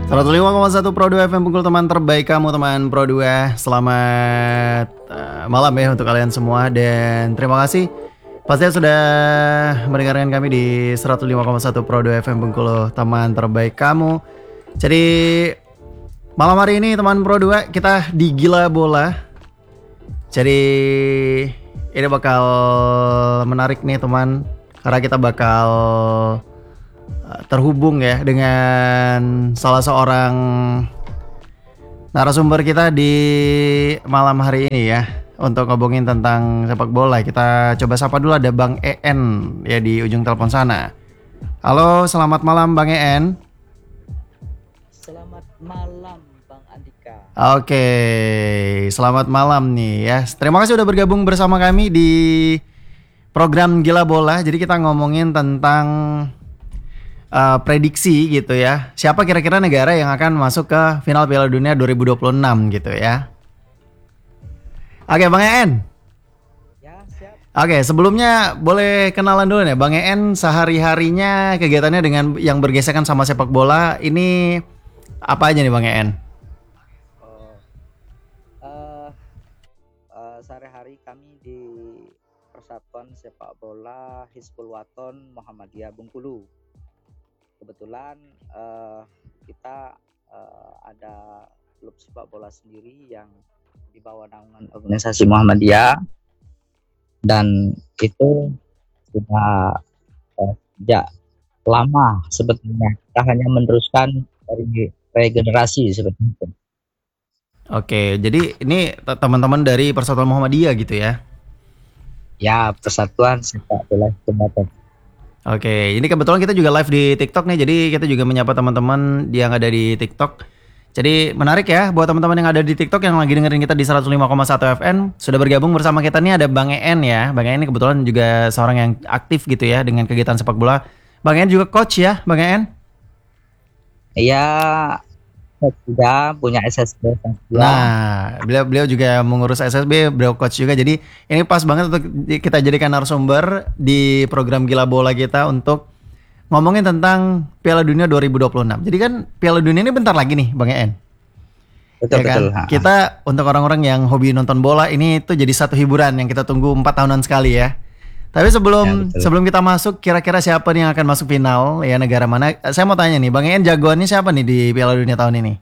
105,1 Pro 2 FM Bengkulu, teman terbaik kamu, teman Pro 2. Selamat malam ya untuk kalian semua. Dan terima kasih pastinya sudah mendengarkan kami di 105,1 Pro 2 FM Bengkulu, teman terbaik kamu. Jadi malam hari ini teman Pro 2 kita di Gila Bola. Jadi ini bakal menarik nih teman, karena kita bakal terhubung ya dengan salah seorang narasumber kita di malam hari ini ya, untuk ngomongin tentang sepak bola. Kita coba sapa dulu, ada Bang EN ya di ujung telepon sana. Halo, selamat malam Bang EN. Selamat malam Bang Andika. Oke, selamat malam nih ya. Terima kasih udah bergabung bersama kami di program Gila Bola. Jadi kita ngomongin tentang prediksi gitu ya. Siapa kira-kira negara yang akan masuk ke final Piala Dunia 2026 gitu ya. Oke Bang EN. Ya, siap. Oke, sebelumnya boleh kenalan dulu nih Bang EN, sehari-harinya kegiatannya dengan yang bergesekan sama sepak bola ini apa aja nih Bang EN? Sehari-hari kami di Persatuan Sepak Bola Hizbul Waton Muhammadiyah Bengkulu. Kebetulan kita ada klub sepak bola sendiri yang di bawah naungan organisasi Muhammadiyah, dan itu sudah sejak lama sebetulnya. Kita hanya meneruskan dari regenerasi seperti itu. Oke, jadi ini teman-teman dari Persatuan Muhammadiyah gitu ya? Ya, Persatuan Sepak Bola Hizbul Waton. Oke, ini kebetulan kita juga live di TikTok nih, jadi kita juga menyapa teman-teman yang ada di TikTok. Jadi menarik ya buat teman-teman yang ada di TikTok yang lagi dengerin kita di 105,1 FM. Sudah bergabung bersama kita nih ada Bang EN ya. Bang EN ini kebetulan juga seorang yang aktif gitu ya dengan kegiatan sepak bola. Bang EN juga coach ya, Bang EN? Iya, sudah punya SSB. Nah, beliau juga mengurus SSB, beliau coach juga. Jadi ini pas banget untuk kita jadikan narasumber di program Gila Bola kita untuk ngomongin tentang Piala Dunia 2026. Jadi kan Piala Dunia ini bentar lagi nih Bang EN. Betul, Ya kan? betul. Kita untuk orang-orang yang hobi nonton bola, ini tuh jadi satu hiburan yang kita tunggu 4 tahunan sekali ya. Tapi sebelum kita masuk, kira-kira siapa nih yang akan masuk final ya, negara mana? Saya mau tanya nih, Bang EN jagoannya siapa nih di Piala Dunia tahun ini?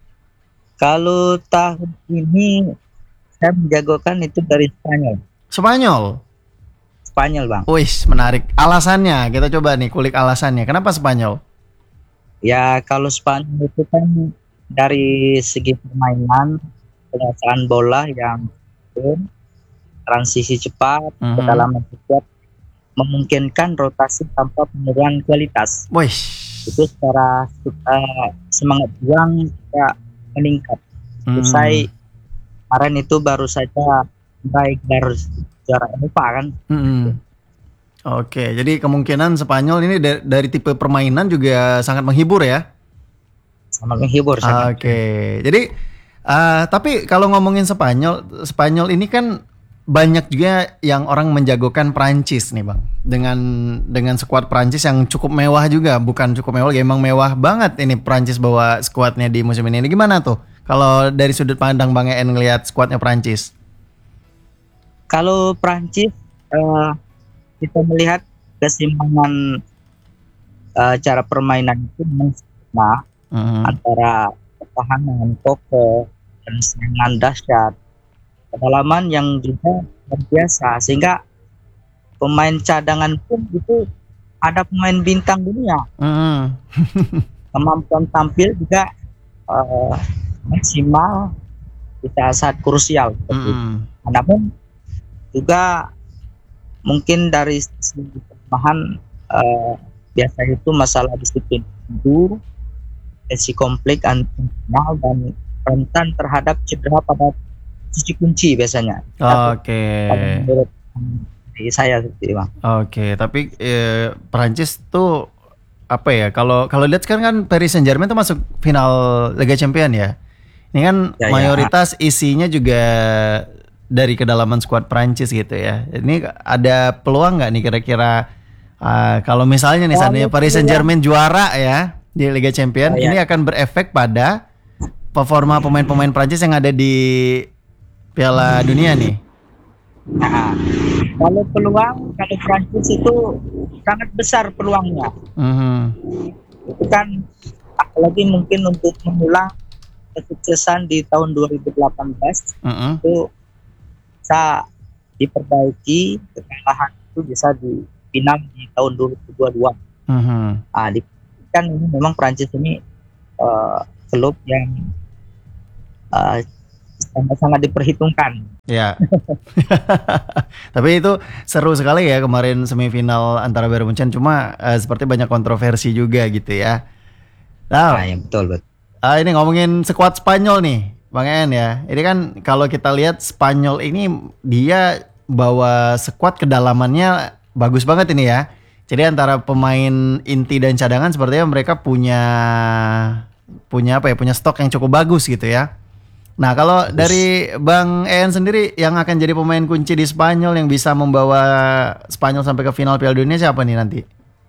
Kalau tahun ini saya menjagokan itu dari Spanyol. Spanyol, Bang. Wih, menarik. Alasannya, kita coba nih kulik alasannya. Kenapa Spanyol? Ya, kalau Spanyol itu kan dari segi permainan, penguasaan bola yang transisi cepat, kedalaman cepat, memungkinkan rotasi tanpa penurunan kualitas. Wih. Itu secara semangat juang juga meningkat. Usai kemarin itu baru saja baik dari juara Eropa kan. Oke, jadi kemungkinan Spanyol ini dari tipe permainan juga sangat menghibur ya. Sangat menghibur. Oke, jadi tapi kalau ngomongin Spanyol ini kan banyak juga yang orang menjagokan Prancis nih Bang. Dengan skuad Prancis yang cukup mewah juga, bukan cukup mewah, emang mewah banget ini Prancis bawa skuadnya di musim ini. Ini gimana tuh? Kalau dari sudut pandang Bang EN ngelihat skuadnya Prancis? Kalau Prancis kita melihat keseimbangan cara permainan itu antara pertahanan kokoh dan serangan dahsyat, kedalaman yang juga luar biasa, sehingga pemain cadangan pun itu ada pemain bintang dunia. Kemampuan tampil juga maksimal di saat krusial. Namun juga mungkin dari segi kelemahan biasa itu masalah disiplin tidur, konflik internal, dan rentan terhadap cedera pada sisi kunci biasanya. Oke. Menurut saya seperti Bang. Oke, tapi Prancis tuh apa ya? Kalau lihat sekarang kan Paris Saint-Germain tuh masuk final Liga Champions ya. Ini kan mayoritas isinya juga dari kedalaman skuad Prancis gitu ya. Ini ada peluang nggak nih kira-kira kalau misalnya nih seandainya Paris Saint-Germain juara ya di Liga Champions Oh, ya. ini akan berefek pada performa pemain-pemain Prancis yang ada di Piala Dunia nih. Nah, kalau Prancis itu sangat besar peluangnya. Mhm. Itu kan apalagi mungkin untuk mengulang kesuksesan di tahun 2018 Mhm. itu bisa diperbaiki, kekalahan itu bisa di final di tahun 2022. Mhm. Kan ini memang Prancis ini klub yang sangat-sangat diperhitungkan. Ya. Tapi itu seru sekali ya kemarin semifinal antara Bayern Munchen, cuma seperti banyak kontroversi juga gitu ya. Nah, Nah, yang betul. ini ngomongin skuad Spanyol nih, Bang En ya. Ini kan kalau kita lihat Spanyol ini dia bawa skuad kedalamannya bagus banget ini ya. Jadi antara pemain inti dan cadangan sepertinya mereka punya apa ya? Punya stok yang cukup bagus gitu ya. Nah, kalau dari Bang En sendiri yang akan jadi pemain kunci di Spanyol yang bisa membawa Spanyol sampai ke final Piala Dunia siapa nih nanti?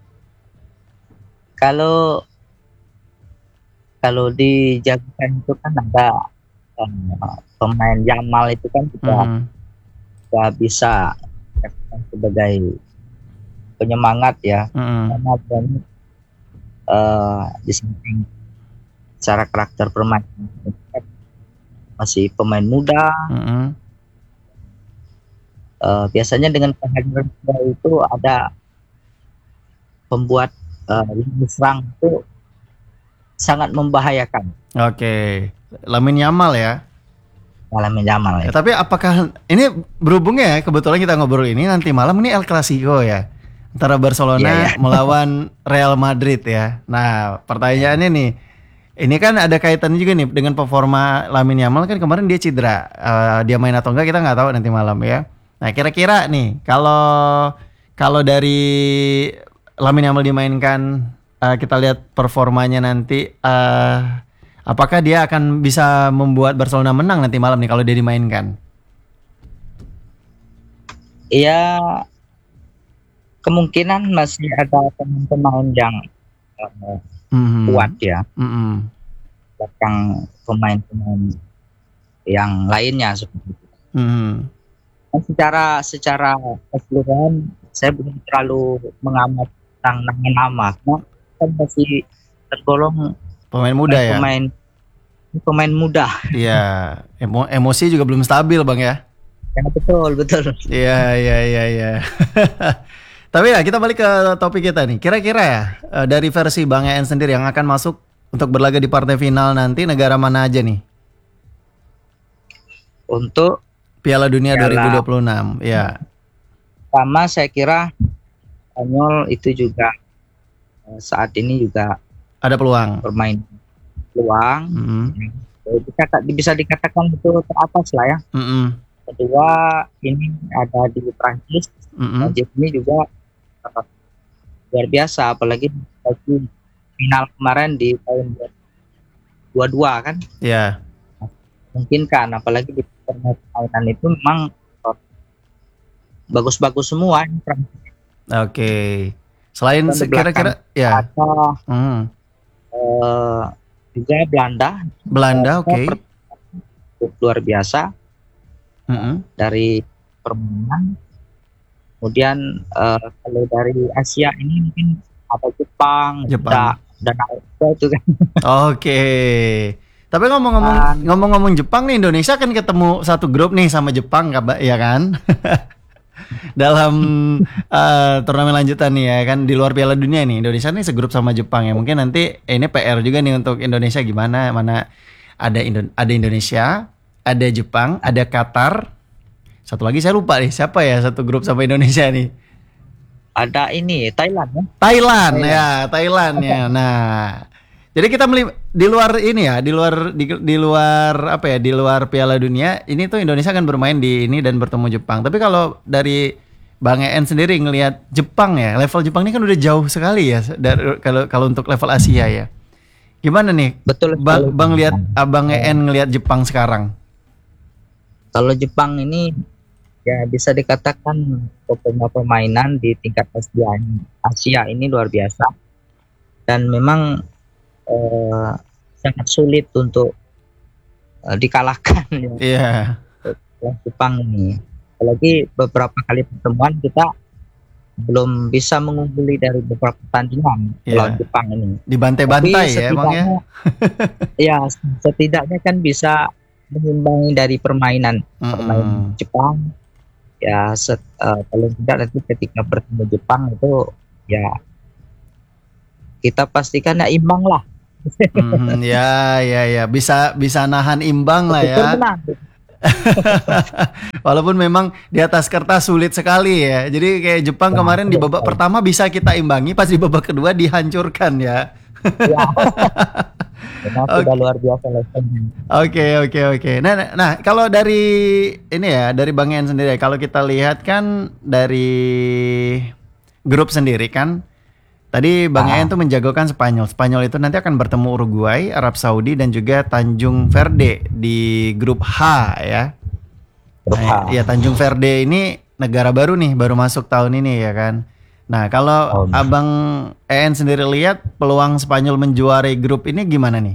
Kalau kalau dijagokan itu kan ada pemain Yamal itu kan juga Mhm. bisa dikatakan sebagai penyemangat ya, Mhm. karena banyak di samping secara karakter permainan masih pemain muda. Mhm. Biasanya dengan kehadiran dia itu ada pembuat lini serang itu sangat membahayakan Oke. Lamine Yamal ya. Lamine Yamal ya. Tapi apakah ini berhubungnya ya kebetulan kita ngobrol ini nanti malam ini El Clasico ya. Antara Barcelona Iya, ya. melawan Real Madrid ya. Nah, pertanyaannya nih, ini kan ada kaitannya juga nih dengan performa Lamine Yamal kan kemarin dia cedera. Dia main atau enggak kita nggak tahu nanti malam ya. Nah, kira-kira nih kalau kalau dari Lamine Yamal dimainkan kita lihat performanya nanti apakah dia akan bisa membuat Barcelona menang nanti malam nih kalau dia dimainkan? Iya, kemungkinan masih ada pemain-pemain yang kuat ya, Mhm. belakang pemain-pemain yang lainnya seperti itu. Mhm. Dan secara keseluruhan saya belum terlalu mengamati tentang nama-nama, karena kan masih tergolong Pemain muda ya. pemain muda. Iya, emosi juga belum stabil Bang ya. Ya, betul. Iya, iya, iya, iya. Tapi ya kita balik ke topik kita nih. Kira-kira ya dari versi Bang En sendiri yang akan masuk untuk berlaga di partai final nanti negara mana aja nih? Untuk Piala Dunia Piala 2026. Ya, pertama saya kira Spanyol itu juga saat ini juga ada peluang. bermain peluang. Mhm. Bisa dikatakan itu teratas lah ya. Mhm. Kedua ini ada di Prancis. Mhm. Prancis ini juga luar biasa, apalagi di final kemarin di tahun 2022 kan. Ya. Mungkin kan apalagi di permainan itu memang bagus-bagus semua. Oke. Selain Dan di kira-kira ya. ada Mhm. juga Belanda. Belanda, oke. Luar biasa Mhm. dari permainan. Kemudian kalau dari Asia ini mungkin ada Jepang. Dan itu kan. Oke. Tapi ngomong-ngomong Jepang nih, Indonesia kan ketemu satu grup nih sama Jepang, ya kan? Dalam turnamen lanjutan nih ya kan di luar Piala Dunia nih Indonesia nih segrup sama Jepang ya. Mungkin nanti ini PR juga nih untuk Indonesia gimana mana ada Indonesia, ada Jepang, ada Qatar. Satu lagi saya lupa nih siapa ya satu grup sama Indonesia nih. Ada ini Thailand ya. Thailand ya. Nah, jadi kita di luar ini ya, di luar apa ya, di luar Piala Dunia, ini tuh Indonesia kan bermain di ini dan bertemu Jepang. Tapi kalau dari Bang En sendiri ngelihat Jepang ya, level Jepang ini kan udah jauh sekali ya kalau untuk level Asia ya. Gimana nih? Betul. Bang lihat Abang En ngelihat Jepang sekarang. Kalau Jepang ini ya bisa dikatakan permainan di tingkat Asia ini luar biasa. Dan memang eh, sangat sulit untuk dikalahkan ya, Iya. oleh Jepang ini. Apalagi beberapa kali pertemuan kita belum bisa mengungguli dari beberapa pertandingan melawan Iya. Jepang ini. Tapi Dibantai-bantai ya emang ya. setidaknya ya setidaknya kan bisa mengimbangi dari permainan Mm-mm. Jepang. Ya paling tidak nanti ketika bertemu Jepang itu ya kita pastikan ya imbang lah. Mhm, ya, ya, ya, bisa bisa nahan imbang lah ya. Betul menang. Walaupun memang di atas kertas sulit sekali ya. Jadi kayak Jepang Ya, kemarin di sulit babak sekali. pertama bisa kita imbangi, pas di babak kedua dihancurkan ya. Ya, memang sudah Oke, luar biasa levelnya. oke, oke, oke. Nah, nah, nah, kalau dari ini ya, dari Bang En sendiri, kalau kita lihat kan dari grup sendiri kan, tadi Bang En Ah, tuh menjagokan Spanyol. Spanyol itu nanti akan bertemu Uruguay, Arab Saudi dan juga Tanjung Verde di grup H ya. Nah, ya berusaha. Tanjung Verde ini negara baru nih, baru masuk tahun ini ya kan. Nah, kalau Oh, Abang En sendiri lihat peluang Spanyol menjuarai grup ini gimana nih?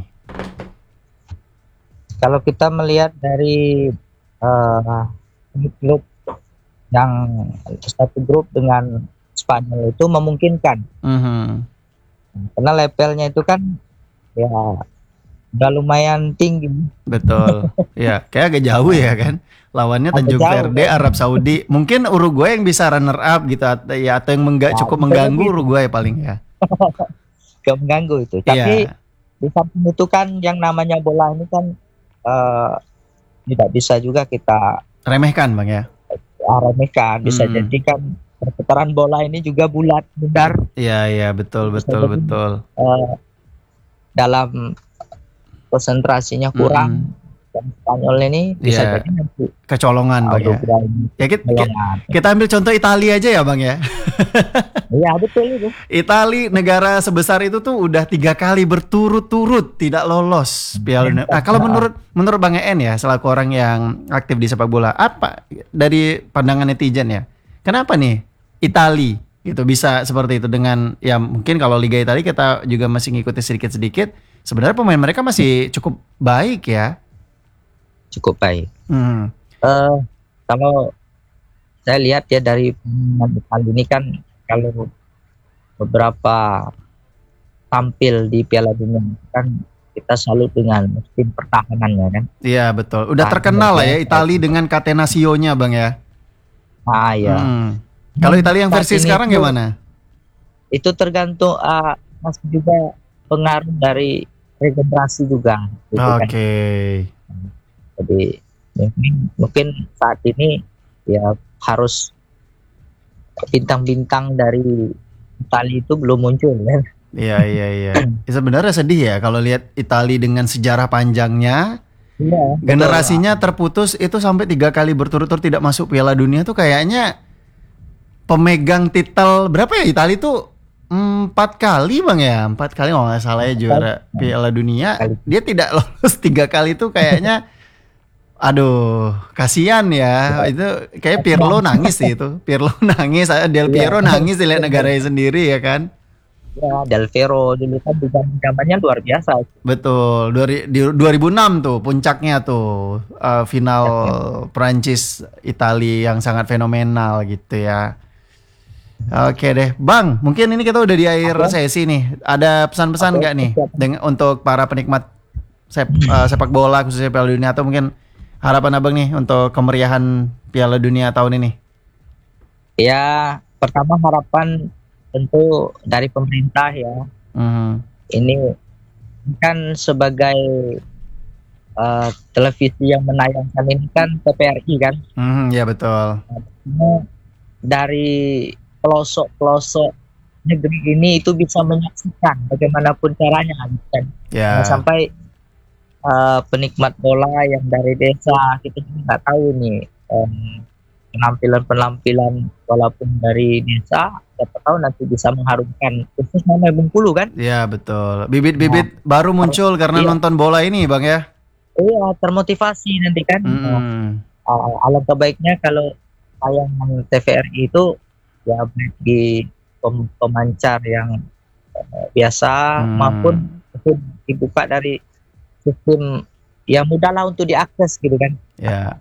kalau kita melihat dari eh, klub yang satu grup dengan Spanyol itu memungkinkan Mhm, karena levelnya itu kan ya udah lumayan tinggi, betul. Ya, kayak agak jauh ya kan. Lawannya agak Tanjung jauh Verde, kan. Arab Saudi. Mungkin Uruguay yang bisa runner up gitu ya, atau yang Ya, cukup bisa mengganggu jadi itu Uruguay paling ya. gak mengganggu itu. Tapi Iya, di samping itu kan yang namanya bola ini kan eh, tidak bisa juga kita remehkan Bang ya. remehkan. Bisa jadi Hmm. kan perputaran bola ini juga bulat bundar, Iya, iya, betul, bisa betul, jadi betul. eh, dalam konsentrasinya Mm-mm. kurang dan Spanyol ini bisa Iya, jadi nanti kecolongan Bang ya. Uruguay Ya melongat. kita ambil contoh Italia aja ya Bang ya. Iya betul itu. Italia negara sebesar itu tuh udah 3 kali berturut-turut tidak lolos Piala Dunia. Nah kalau Nah, menurut menurut Bang En ya selaku orang yang aktif di sepak bola, apa dari pandangan netizen ya? Kenapa nih Italia gitu bisa seperti itu dengan ya mungkin kalau Liga Italia kita juga masih ngikuti sedikit-sedikit. Sebenarnya pemain mereka masih cukup baik ya. cukup baik. Hmm, Eh kalau saya lihat ya dari pemain kali ini kan kalau beberapa tampil di Piala Dunia kan kita selalu dengan tim pertahanannya kan. iya betul. Udah Tahan terkenal lah mereka ya baik. Italia dengan Catenaccio-nya Bang ya. Nah, ya. Hmm. Kalau Dan Italia yang saat versi ini sekarang itu gimana? tergantung masih juga pengaruh dari regenerasi juga gitu kan. Oke. Jadi mungkin saat ini ya harus bintang-bintang dari Itali itu belum muncul kan. Iya, iya, iya. Ya, sebenarnya sedih ya kalau lihat Italia dengan sejarah panjangnya, Iya, betul. generasinya terputus itu sampai 3 kali berturut-turut tidak masuk Piala Dunia tuh kayaknya pemegang titel berapa ya Italia tuh 4 kali Bang ya, 4 kali kalau nggak salah ya juara Piala Dunia. Kali. Dia tidak lolos 3 kali tuh kayaknya, aduh, kasihan ya. Itu kayak Pirlo nangis sih itu. Pirlo nangis, Del Iya, Piero nangis dilihat negaranya sendiri ya kan. ya, Del Piero dulu kan juga zamannya luar biasa. Betul, di 2006 tuh puncaknya tuh final Puncaknya. Prancis Italia yang sangat fenomenal gitu ya. Oke deh, Bang. Mungkin ini kita udah di akhir Oke, sesi nih. Ada pesan-pesan oke, nggak nih siap. dengan untuk para penikmat sepak bola khususnya Piala Dunia atau mungkin harapan Abang nih untuk kemeriahan Piala Dunia tahun ini? Ya, pertama harapan tentu dari pemerintah ya. Mhm. Ini kan sebagai televisi yang menayangkan ini kan TVRI kan. Mhm, ya betul. Nah, dari pelosok-pelosok negeri ini itu bisa menyaksikan bagaimanapun caranya kan. Jangan Ya, sampai penikmat bola yang dari desa kita juga nggak tahu nih penampilan-penampilan walaupun dari desa siapa tahu nanti bisa mengharumkan khusus nama Bengkulu kan. ya betul. Nah, Bibit-bibit baru muncul karena iya, nonton bola ini, Bang ya. iya termotivasi nanti kan. Mhm. Alangkah baiknya kalau tayangan TVRI itu ya baik di pemancar yang biasa Hmm. maupun ataupun dibuka dari sistem yang mudah lah untuk diakses gitu kan. Ya.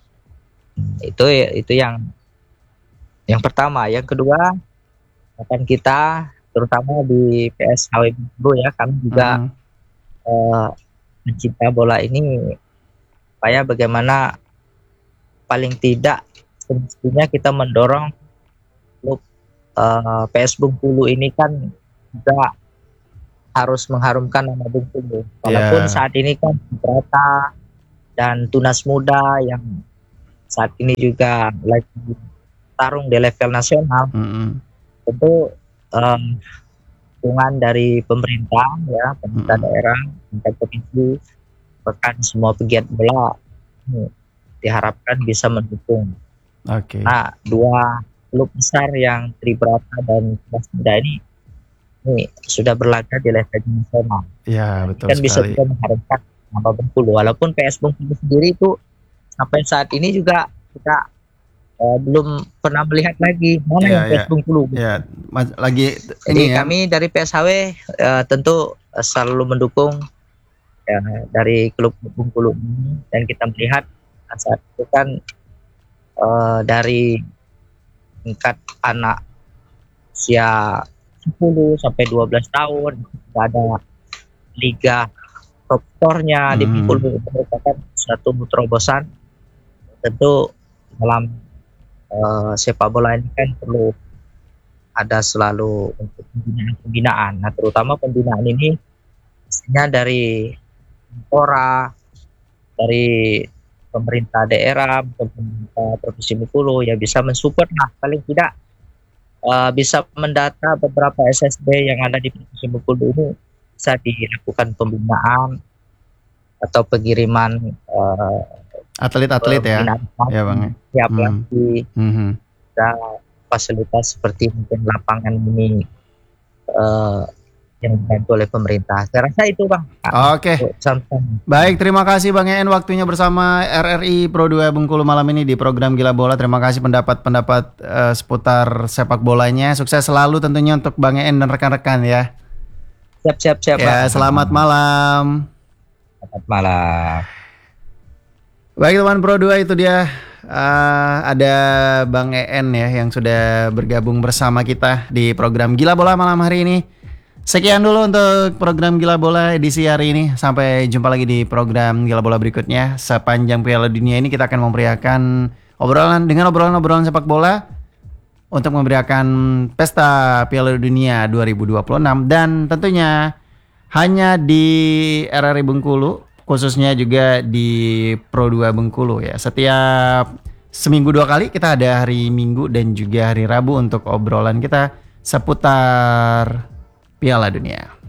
Itu yang pertama. Yang kedua, akan kita terutama di PSHW Bengkulu ya, kami juga Mm-mm. mencinta bola ini supaya bagaimana paling tidak semestinya kita mendorong klub PS Bengkulu ini kan juga harus mengharumkan nama Bengkulu. Walaupun Ya. saat ini kan Berata dan Tunas Muda yang saat ini juga lagi tarung di level nasional, Mm-mm. tentu dukungan dari pemerintah ya, pemerintah Mm-mm. daerah, pemerintah provinsi, bahkan semua pegiat bola ini diharapkan bisa mendukung. Oke. Nah, dua klub besar yang Tribrata dan Tunas Muda ini sudah berlaga di level nasional. Ya, Ini betul kan bisa sekali. juga mengharapkan nama Bengkulu. Walaupun PS Bengkulu sendiri itu sampai saat ini juga kita belum pernah melihat lagi mana Ya, yang ya. PS Bengkulu. Ya, lagi Jadi ini ya. kami dari PSHW tentu selalu mendukung ya, dari klub Bengkulu ini, dan kita melihat saat itu kan dari tingkat anak usia 10 sampai 12 tahun tidak ada liga top score-nya di Mm-mm. Bengkulu. Itu merupakan suatu terobosan. Tentu dalam sepak bola ini kan perlu ada selalu untuk pembinaan. Nah, terutama pembinaan ini pastinya dari Menpora, dari pemerintah daerah, pemerintah Provinsi Bengkulu ya bisa mensupport lah, paling tidak bisa mendata beberapa SSB yang ada di Provinsi Bengkulu ini, bisa dilakukan pembinaan atau pengiriman Atlet-atlet ya. pembinaan Ya, Bang. siap Mm. lagi, Mhm. dan fasilitas seperti mungkin lapangan ini yang dibantu oleh pemerintah. Saya rasa itu Bang. Oke. Contoh. Baik, terima kasih Bang En waktunya bersama RRI Pro 2 Bengkulu malam ini di program Gila Bola. Terima kasih pendapat-pendapat seputar sepak bolanya. Sukses selalu tentunya untuk Bang En dan rekan-rekan ya. Siap Ya, Bang. selamat malam. Selamat malam. Baik teman Pro 2, itu dia ada Bang En ya yang sudah bergabung bersama kita di program Gila Bola malam hari ini. Sekian dulu untuk program Gila Bola edisi hari ini. Sampai jumpa lagi di program Gila Bola berikutnya. Sepanjang Piala Dunia ini kita akan memberiakan obrolan sepak bola untuk memberiakan pesta Piala Dunia 2026, dan tentunya hanya di RRI Bengkulu, khususnya juga di Pro 2 Bengkulu ya. Setiap seminggu 2 kali kita ada hari Minggu dan juga hari Rabu untuk obrolan kita seputar Piala Dunia.